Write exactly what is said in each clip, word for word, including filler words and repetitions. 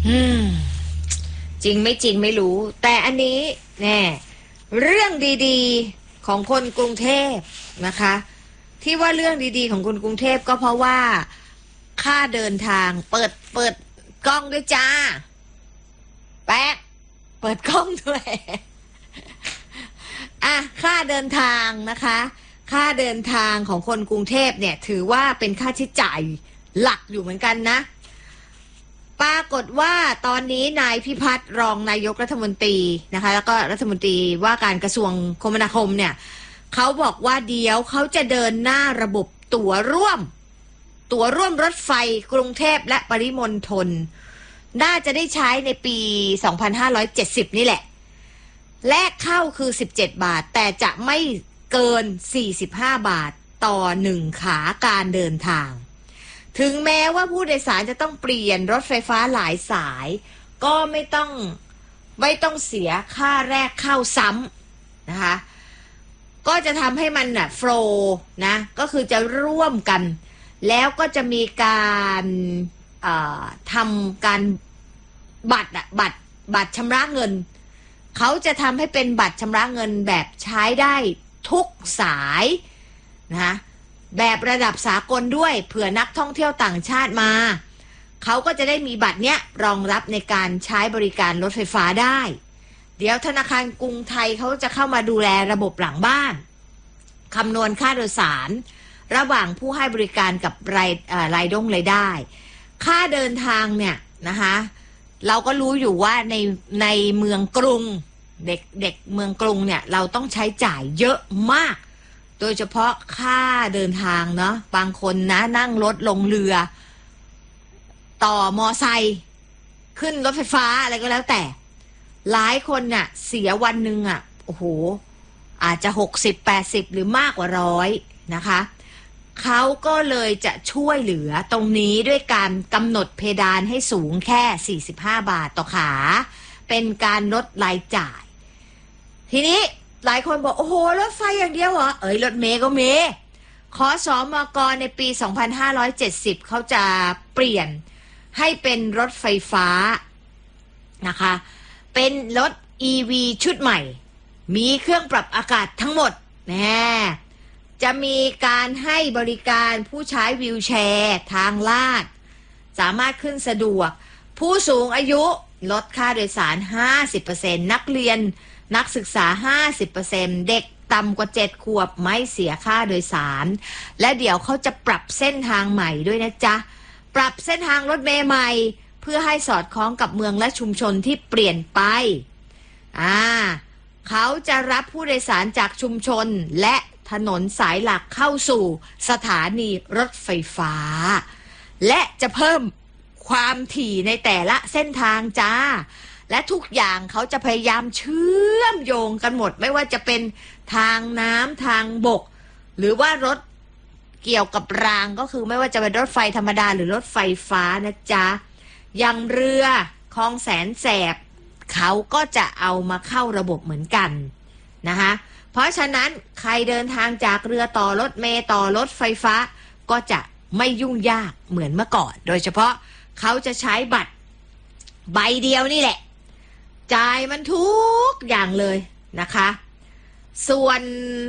อืมจริงไม่จริงไม่รู้แต่อันนี้แน่เรื่องดีๆของคนกรุงเทพนะคะที่ว่าเรื่องดีๆของคนกรุงเทพก็เพราะว่าค่าเดินทางเปิดเปิดกล้องด้วยจ้าแป๊ะเปิดกล้องด้วยอ่ะค่าเดินทางนะคะค่าเดินทางของคนกรุงเทพเนี่ยถือว่าเป็นค่าใช้จ่ายหลักอยู่เหมือนกันนะปรากฏว่าตอนนี้นายพิพัฒน์รองนายกรัฐมนตรีนะคะแล้วก็รัฐมนตรีว่าการกระทรวงคมนาคมเนี่ยเขาบอกว่าเดี๋ยวเขาจะเดินหน้าระบบตั๋วร่วมตั๋วร่วมรถไฟกรุงเทพและปริมณฑลน่าจะได้ใช้ในปีสองพันห้าร้อยเจ็ดสิบนี่แหละแลกเข้าคือสิบเจ็ดบาทแต่จะไม่เกินสี่สิบห้าบาทต่อหนึ่งขาการเดินทางถึงแม้ว่าผู้โดยสารจะต้องเปลี่ยนรถไฟฟ้าหลายสายก็ไม่ต้องไม่ต้องเสียค่าแรกเข้าซ้ำนะคะก็จะทำให้มันน่ะโฟลว์นะก็คือจะร่วมกันแล้วก็จะมีการทำการบัตรอะบัตรบัตรชำระเงินเขาจะทำให้เป็นบัตรชำระเงินแบบใช้ได้ทุกสายนะคะแบบระดับสากลด้วยเผื่อนักท่องเที่ยวต่างชาติมาเขาก็จะได้มีบัตรเนี้ยรองรับในการใช้บริการรถไฟฟ้าได้เดี๋ยวธนาคารกรุงไทยเขาจะเข้ามาดูแลระบบหลังบ้านคำนวณค่าโดยสารระหว่างผู้ให้บริการกับรายรายด้งรายได้ค่าเดินทางเนี่ยนะคะเราก็รู้อยู่ว่าในในเมืองกรุงเด็กเด็กเมืองกรุงเนี่ยเราต้องใช้จ่ายเยอะมากโดยเฉพาะค่าเดินทางเนาะบางคนนะนั่งรถลงเรือต่อมอไซค์ขึ้นรถไฟฟ้าอะไรก็แล้วแต่หลายคนน่ะเสียวันหนึ่งอ่ะโอ้โหอาจจะหกสิบแปดสิบหรือมากกว่าร้อยนะคะเขาก็เลยจะช่วยเหลือตรงนี้ด้วยการกำหนดเพดานให้สูงแค่สี่สิบห้าบาทต่อขาเป็นการลดรายจ่ายทีนี้หลายคนบอกโอ้โหรถไฟอย่างเดียวเหรอเอ้ยรถเมล์ก็มีขสมกในปีสองพันห้าร้อยเจ็ดสิบเขาจะเปลี่ยนให้เป็นรถไฟฟ้านะคะเป็นรถ อี วี ชุดใหม่มีเครื่องปรับอากาศทั้งหมดแน่จะมีการให้บริการผู้ใช้วีลแชร์ทางลาดสามารถขึ้นสะดวกผู้สูงอายุลดค่าโดยสาร ห้าสิบเปอร์เซ็นต์ นักเรียนนักศึกษา ห้าสิบเปอร์เซ็นต์ เด็กต่ำกว่าเจ็ดขวบไม่เสียค่าโดยสารและเดี๋ยวเขาจะปรับเส้นทางใหม่ด้วยนะจ๊ะปรับเส้นทางรถเมล์ใหม่เพื่อให้สอดคล้องกับเมืองและชุมชนที่เปลี่ยนไปอ่าเขาจะรับผู้โดยสารจากชุมชนและถนนสายหลักเข้าสู่สถานีรถไฟฟ้าและจะเพิ่มความถี่ในแต่ละเส้นทางจ้าและทุกอย่างเขาจะพยายามเชื่อมโยงกันหมดไม่ว่าจะเป็นทางน้ำทางบกหรือว่ารถเกี่ยวกับรางก็คือไม่ว่าจะเป็นรถไฟธรรมดาหรือรถไฟฟ้านะจ๊ะอย่างเรือคลองแสนแสบเขาก็จะเอามาเข้าระบบเหมือนกันนะคะเพราะฉะนั้นใครเดินทางจากเรือต่อรถเมล์ต่อรถไฟฟ้าก็จะไม่ยุ่งยากเหมือนเมื่อก่อนโดยเฉพาะเขาจะใช้บัตรใบเดียวนี่แหละจ่ายมันทุกอย่างเลยนะคะส่วน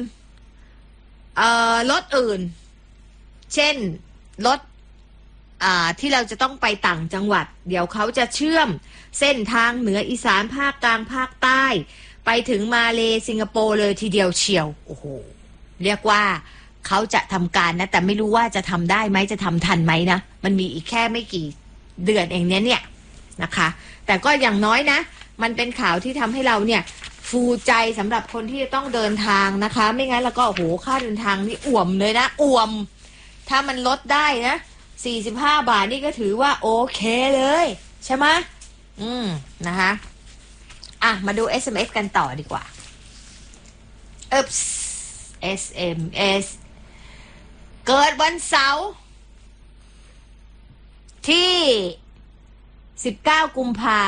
รถอื่นเช่นรถที่เราจะต้องไปต่างจังหวัดเดี๋ยวเขาจะเชื่อมเส้นทางเหนืออีสานภาคกลางภาคใต้ไปถึงมาเลสิงคโปร์เลยทีเดียวเชียวโอ้โหเรียกว่าเขาจะทำการนะแต่ไม่รู้ว่าจะทำได้ไหมจะทำทันไหมนะมันมีอีกแค่ไม่กี่เดือนเองเนี้ยเนี่ยนะคะแต่ก็อย่างน้อยนะมันเป็นข่าวที่ทำให้เราเนี่ยฟูใจสำหรับคนที่จะต้องเดินทางนะคะไม่งั้นแล้วก็โอ้โหค่าเดินทางนี่อ่วมเลยนะอ่วมถ้ามันลดได้นะสี่สิบห้าบาทนี่ก็ถือว่าโอเคเลยใช่ไหมอืมนะคะอ่ะมาดู เอส เอ็ม เอส กันต่อดีกว่าอึ๊บ เอส เอ็ม เอส เกิดวันเสาร์ที่สิบเก้ากุมภา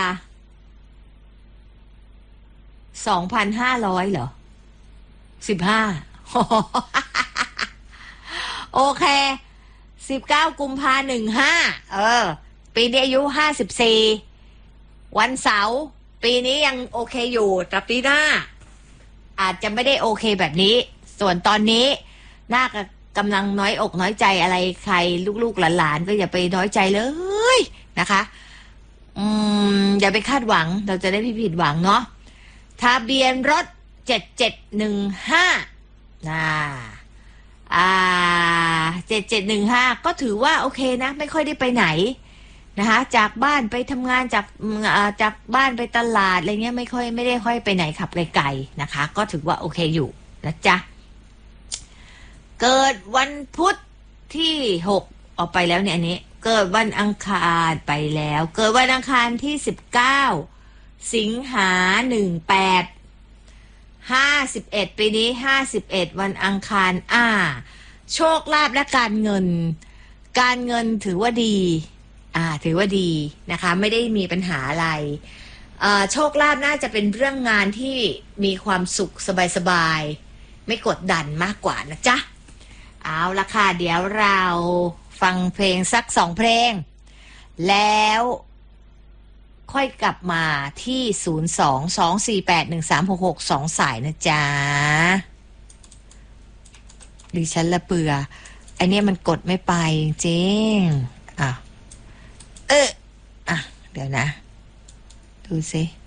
สองพันห้าร้อยเหรอสิบห้าโอเคสิบเก้ากุมภาหนึ่งห้าเออปีนี้อายุห้าสิบสี่วันเสาร์ปีนี้ยังโอเคอยู่แต่ปีหน้าอาจจะไม่ได้โอเคแบบนี้ส่วนตอนนี้น่ากำลังน้อยอกน้อยใจอะไรใครลูกๆหลานๆก็อย่าไปน้อยใจเลยนะคะอืมอย่าไปคาดหวังเราจะได้ไม่ผิดหวังเนาะทะเบียนรถเจ็ดเจ็ดหนึ่งห้าน่าอ่าเจ็ดเจ็ดหนึ่งห้าก็ถือว่าโอเคนะไม่ค่อยได้ไปไหนนะคะจากบ้านไปทำงานจากจากบ้านไปตลาดอะไรเงี้ยไม่ค่อยไม่ได้ค่อยไปไหนขับไกลๆนะคะก็ถือว่าโอเคอยู่นะจ๊ะเกิดวันพุธที่หกออกไปแล้วเนี่ยอันนี้เกิดวันอังคารไปแล้วเกิดวันอังคารที่สิบเก้าสิงหาหนึ่งแปดห้าสิบเอ็ดปีนี้ห้าสิบเอ็ดวันอังคารอ่าโชคลาภและการเงินการเงินถือว่าดีอ่าถือว่าดีนะคะไม่ได้มีปัญหาอะไรโชคลาภน่าจะเป็นเรื่องงานที่มีความสุขสบายๆไม่กดดันมากกว่านะจ๊ะเอาละค่ะเดี๋ยวเราฟังเพลงสักสองเพลงแล้วค่อยกลับมาที่ศูนย์ สอง สอง สี่ แปด หนึ่ง สาม หก หก สองสายนะจ๊ะดิฉันละเบื่อไอเนี้ยมันกดไม่ไปจริงอ่ะเอออ่ะเดี๋ยวนะดูสิ